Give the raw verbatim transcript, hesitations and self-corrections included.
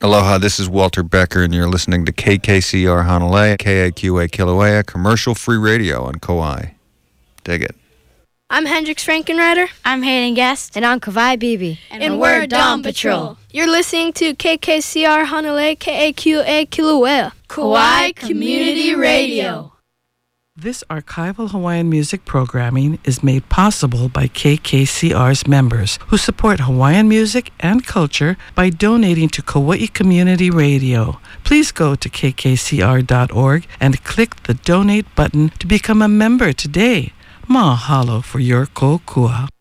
Aloha, this is Walter Becker, and you're listening to K K C R Honolulu, K A Q A Kilauea, commercial-free radio on Kauai. Dig it. I'm Hendrix Frankenreiter. I'm Hayden Guest. And I'm Kawai Bibi. And, and we're Dawn Patrol. You're listening to K K C R Honolulu, K A Q A Kilauea. Kauai Community Radio. This archival Hawaiian music programming is made possible by K K C R's members who support Hawaiian music and culture by donating to Kauai Community Radio. Please go to k k c r dot org and click the donate button to become a member today. Mahalo for your kokua.